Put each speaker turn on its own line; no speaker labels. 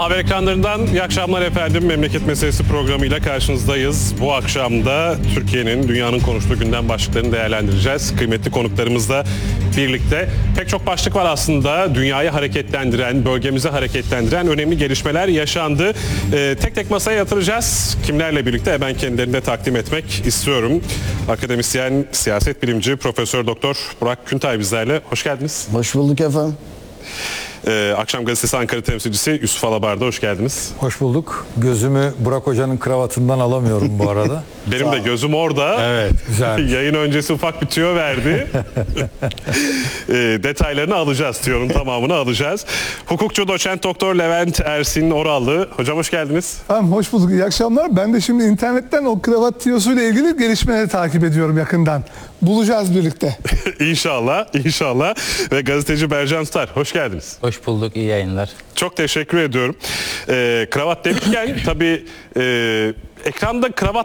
Haber ekranlarından iyi akşamlar efendim. Memleket Meselesi programıyla karşınızdayız. Bu akşam da Türkiye'nin, dünyanın konuştuğu gündem başlıklarını değerlendireceğiz. Kıymetli konuklarımızla birlikte pek çok başlık var aslında. Dünyayı hareketlendiren, bölgemizi hareketlendiren önemli gelişmeler yaşandı. Tek tek masaya yatıracağız. Kimlerle birlikte ben kendilerini de takdim etmek istiyorum. Akademisyen, siyaset bilimci, Profesör Doktor Burak Küntay bizlerle. Hoş geldiniz.
Hoş bulduk efendim.
Akşam Gazetesi Ankara temsilcisi Yusuf Alabar'da hoş geldiniz.
Hoş bulduk. Gözümü Burak Hoca'nın kravatından alamıyorum bu arada.
Benim de gözüm orada.
Evet, güzel.
Yayın öncesi ufak bir tüyo verdi. Detaylarını alacağız, tüyonun tamamını alacağız. Hukukçu doçent doktor Levent Ersin Orallı. Hocam hoş geldiniz.
Efendim hoş bulduk, iyi akşamlar. Ben de şimdi internetten o kravat tiyosuyla ilgili gelişmeleri takip ediyorum yakından. Bulacağız birlikte.
İnşallah, inşallah. Ve gazeteci Bercan Tutar, hoş geldiniz.
Hoş bulduk, iyi yayınlar.
Çok teşekkür ediyorum. Kravat demişken tabii ekranda kravat